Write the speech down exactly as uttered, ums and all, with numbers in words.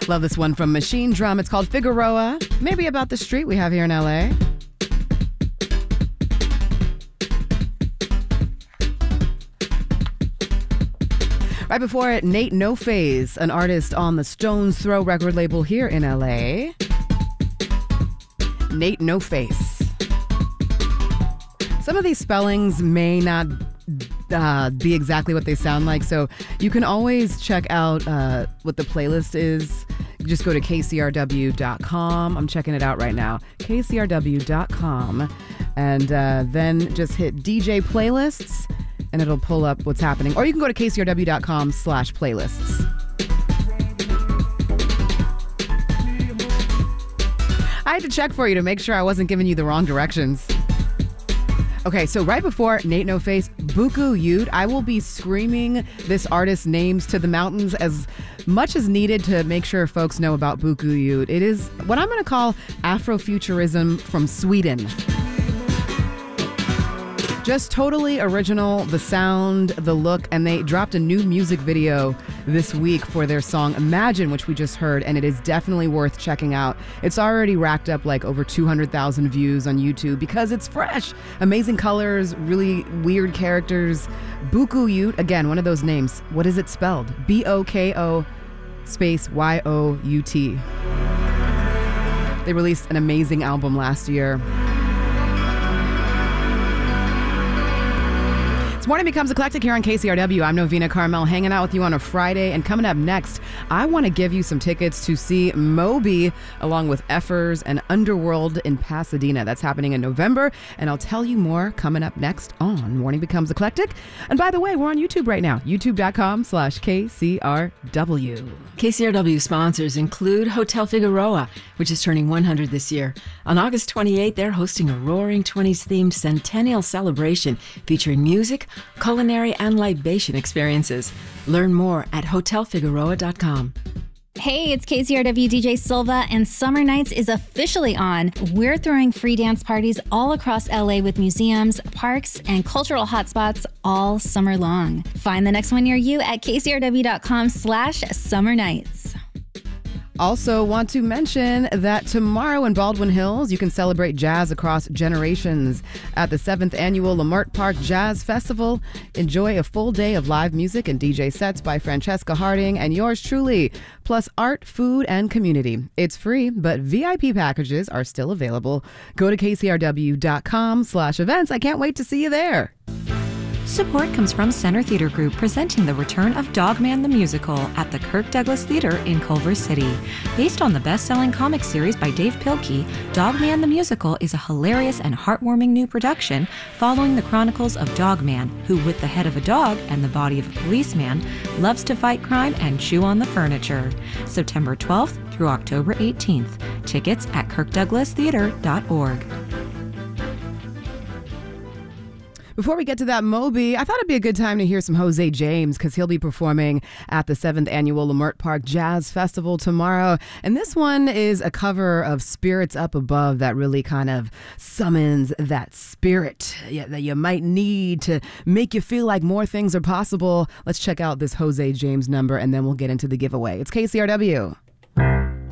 Love this one from Machine Drum. It's called Figueroa. Maybe about the street we have here in L A. Right before it, Nate No Phase, an artist on the Stones Throw record label here in L A. Nate No Face. Some of these spellings may not uh, be exactly what they sound like, so you can always check out uh, what the playlist is. Just go to K C R W dot com. I'm checking it out right now. K C R W dot com. And uh, then just hit D J playlists, and it'll pull up what's happening. Or you can go to K C R W dot com slash playlists. I had to check for you to make sure I wasn't giving you the wrong directions. Okay, so right before Nate No Face, Buku Youth, I will be screaming this artist's names to the mountains as much as needed to make sure folks know about Buku Youth. It is what I'm going to call Afrofuturism from Sweden. Just totally original, the sound, the look, and they dropped a new music video this week for their song Imagine, which we just heard, and it is definitely worth checking out. It's already racked up like over two hundred thousand views on YouTube because it's fresh. Amazing colors, really weird characters. Buku Youth, again, one of those names. What is it spelled? B O K O space Y O U T. They released an amazing album last year. Morning Becomes Eclectic here on K C R W. I'm Novena Carmel, hanging out with you on a Friday. And coming up next, I want to give you some tickets to see Moby along with Effers and Underworld in Pasadena. That's happening in November. And I'll tell you more coming up next on Morning Becomes Eclectic. And by the way, we're on YouTube right now. YouTube.com slash KCRW. K C R W sponsors include Hotel Figueroa, which is turning one hundred this year. On August twenty-eighth, they're hosting a Roaring Twenties themed centennial celebration featuring music, culinary, and libation experiences. Learn more at hotel figueroa dot com. Hey, it's K C R W D J Silva, and Summer Nights is officially on. We're throwing free dance parties all across L A with museums, parks, and cultural hotspots all summer long. Find the next one near you at K C R W dot com slash summer nights. Also want to mention that tomorrow in Baldwin Hills, you can celebrate jazz across generations at the seventh Annual Lamert Park Jazz Festival. Enjoy a full day of live music and D J sets by Francesca Harding and yours truly, plus art, food, and community. It's free, but V I P packages are still available. Go to K C R W dot com slash events. I can't wait to see you there. Support comes from Center Theater Group, presenting the return of Dogman the Musical at the Kirk Douglas Theater in Culver City. Based on the best-selling comic series by Dave Pilkey, Dogman the Musical is a hilarious and heartwarming new production following the chronicles of Dogman, who, with the head of a dog and the body of a policeman, loves to fight crime and chew on the furniture. September twelfth through October eighteenth. Tickets at kirk douglas theater dot org. Before we get to that Moby, I thought it'd be a good time to hear some Jose James because he'll be performing at the seventh Annual Lamert Park Jazz Festival tomorrow. And this one is a cover of Spirits Up Above that really kind of summons that spirit that you might need to make you feel like more things are possible. Let's check out this Jose James number and then we'll get into the giveaway. It's K C R W.